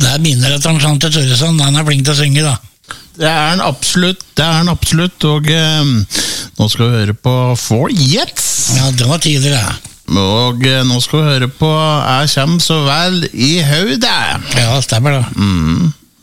det minner etter en Svante Tøresson, han flink til å synge da. Det er han absolutt, og nå skal vi høre på Four Jets. Ja, det var tidligere. Og nå skal vi høre på Jeg kommer så vel i hodet. Ja, stemmer det.